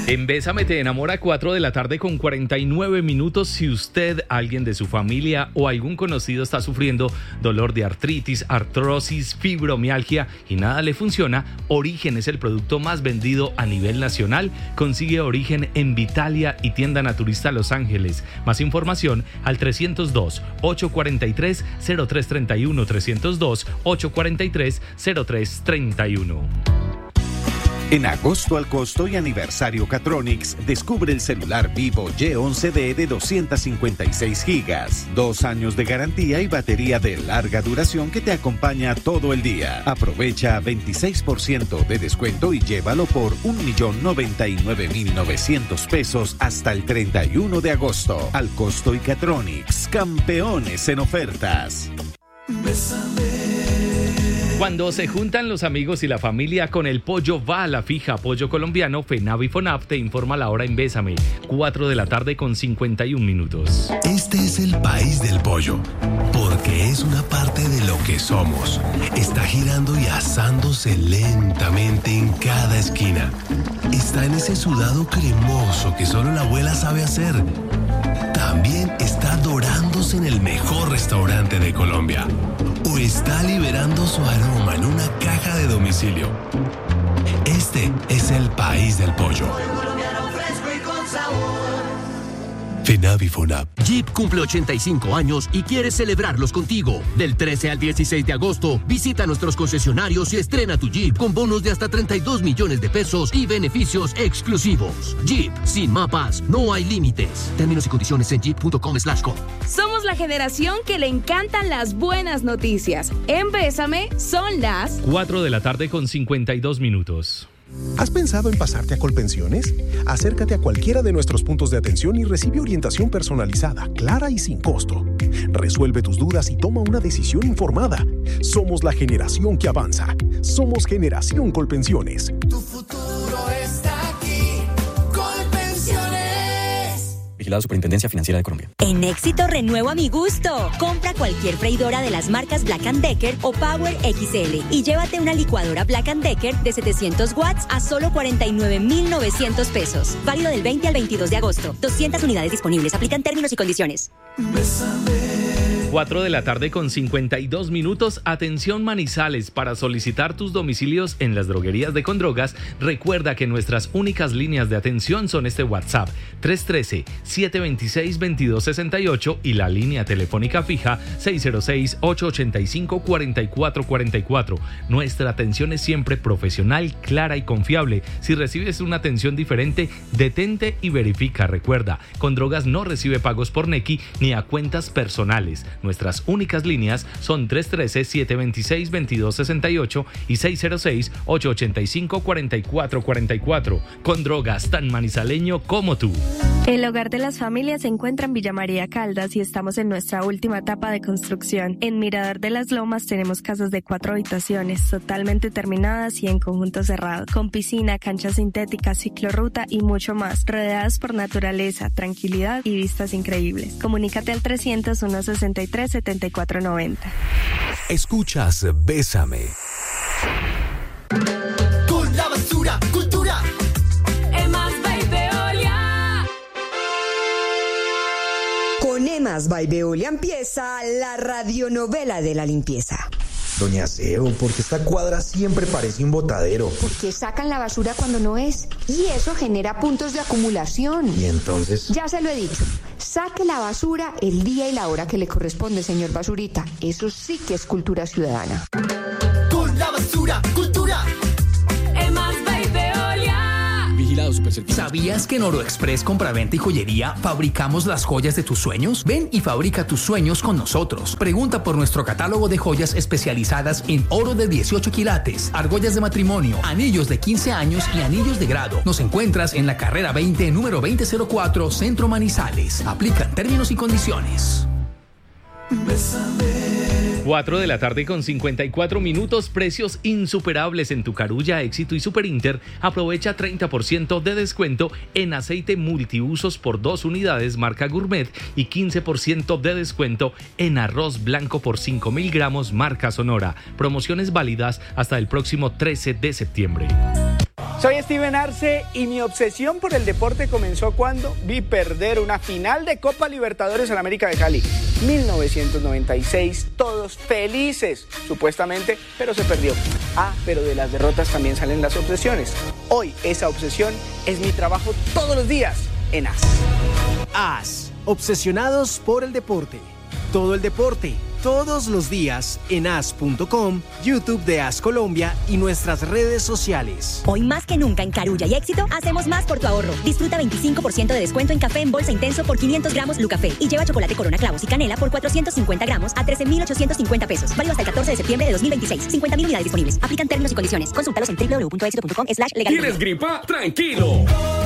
En Bésame te enamora, 4 de la tarde con 49 minutos. Si usted, alguien de su familia o algún conocido está sufriendo dolor de artritis, artrosis, fibromialgia y nada le funciona, Origen es el producto más vendido a nivel nacional. Consigue Origen en Vitalia y Tienda Naturista Los Ángeles. Más información al 302-843-0331, 302-843-0331. En agosto al costo y aniversario Catronics, descubre el celular Vivo Y11D de 256 gigas, 2 años de garantía y batería de larga duración que te acompaña todo el día. Aprovecha 26% de descuento y llévalo por $1,099,900 hasta el 31 de agosto. Al costo y Catronics, campeones en ofertas. Cuando se juntan los amigos y la familia con el pollo va a la fija. Pollo colombiano, FENAV y FONAV te informa la hora en Bésame, 4 de la tarde con 51 minutos. Este es el país del pollo, porque es una parte de lo que somos. Está girando y asándose lentamente en cada esquina. Está en ese sudado cremoso que solo la abuela sabe hacer. También está dorándose en el mejor restaurante de Colombia. O está liberando su aroma en una caja de domicilio. Este es el país del pollo. FENAV y FONAV. Jeep cumple 85 años y quiere celebrarlos contigo. Del 13 al 16 de agosto, visita nuestros concesionarios y estrena tu Jeep con bonos de hasta 32 millones de pesos y beneficios exclusivos. Jeep, sin mapas, no hay límites. Términos y condiciones en jeep.com/com. Somos la generación que le encantan las buenas noticias. En Bésame son las 4 de la tarde con 52 minutos. ¿Has pensado en pasarte a Colpensiones? Acércate a cualquiera de nuestros puntos de atención y recibe orientación personalizada, clara y sin costo. Resuelve tus dudas y toma una decisión informada. Somos la generación que avanza. Somos Generación Colpensiones. Tu futuro está aquí. Colpensiones. Vigilado Superintendencia Financiera de Colombia. En Éxito renuevo a mi gusto. Compra cualquier freidora de las marcas Black & Decker o Power XL y llévate una licuadora Black & Decker de 700 watts a solo 49,900 pesos. Válido del 20 al 22 de agosto. 200 unidades disponibles. Aplican términos y condiciones. 4 de la tarde con 52 minutos. Atención Manizales, para solicitar tus domicilios en las droguerías de Condrogas, recuerda que nuestras únicas líneas de atención son este WhatsApp 313-726-2268 y la línea telefónica fija 606-885-4444. Nuestra atención es siempre profesional, clara y confiable. Si recibes una atención diferente, detente y verifica. Recuerda, Condrogas no recibe pagos por Nequi ni a cuentas personales. Nuestras únicas líneas son 313-726-2268 y 606-885-4444. Condrogas, tan manizaleño como tú. El hogar de las familias se encuentra en Villa María Caldas y estamos en nuestra última etapa de construcción. En Mirador de las Lomas tenemos casas de 4 habitaciones, totalmente terminadas y en conjunto cerrado, con piscina, cancha sintética, ciclorruta y mucho más, rodeadas por naturaleza, tranquilidad y vistas increíbles. Comunícate al 300-163-7490. Escuchas Bésame. Con la basura, cultura. Emas by Veolia. Con Emas by Veolia empieza la radionovela de la limpieza. Doña Seo, ¿por qué esta cuadra siempre parece un botadero? Porque sacan la basura cuando no es, y eso genera puntos de acumulación. ¿Y entonces? Ya se lo he dicho, saque la basura el día y la hora que le corresponde, señor Basurita. Eso sí que es cultura ciudadana. Con la basura, cultura. Emas by Veolia. Vigilado Superservicio. ¿Sabías que en Oroexpress Compraventa y Joyería fabricamos las joyas de tus sueños? Ven y fabrica tus sueños con nosotros. Pregunta por nuestro catálogo de joyas especializadas en oro de 18 quilates, argollas de matrimonio, anillos de 15 años y anillos de grado. Nos encuentras en la carrera 20, número 2004, Centro Manizales. Aplican términos y condiciones. 4 de la tarde con 54 minutos. Precios insuperables en tu Carulla, Éxito y Superinter. Aprovecha 30% de descuento en aceite multiusos por 2 unidades marca Gourmet y 15% de descuento en arroz blanco por 5,000 gramos marca Sonora. Promociones válidas hasta el próximo 13 de septiembre. Soy Steven Arce y mi obsesión por el deporte comenzó cuando vi perder una final de Copa Libertadores en América de Cali. 1996, todos felices, supuestamente, pero se perdió. Pero de las derrotas también salen las obsesiones. Hoy esa obsesión es mi trabajo todos los días en AS. AS, obsesionados por el deporte. Todo el deporte, todos los días en as.com, YouTube de AS Colombia y nuestras redes sociales. Hoy más que nunca en Carulla y Éxito, hacemos más por tu ahorro. Disfruta 25% de descuento en café en bolsa intenso por 500 gramos Lucafé y lleva chocolate Corona Clavos y Canela por 450 gramos a 13,850 pesos. Válido hasta el 14 de septiembre de 2026. 50.000 unidades disponibles. Aplican términos y condiciones. Consúltalos en www.éxito.com/legal. ¿Tienes gripa? Tranquilo.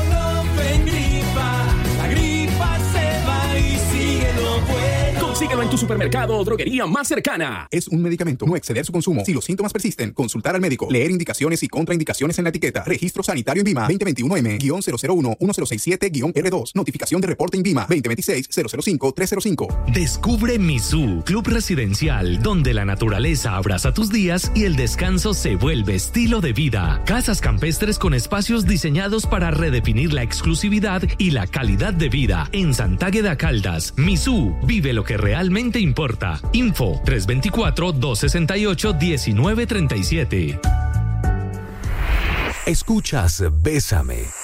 La gripa se va y síguelo pues. Consíguelo en tu supermercado o droguería más cercana. Es un medicamento. No exceder su consumo. Si los síntomas persisten, consultar al médico. Leer indicaciones y contraindicaciones en la etiqueta. Registro sanitario INVIMA 2021M-001-1067-R2. Notificación de reporte INVIMA 2026-005-305. Descubre Misú, club residencial, donde la naturaleza abraza tus días y el descanso se vuelve estilo de vida. Casas campestres con espacios diseñados para redefinir la exclusividad y la calidad de vida. En Santágueda Caldas, Misú, vive lo que realmente importa. Info 324-268-1937. Escuchas Bésame.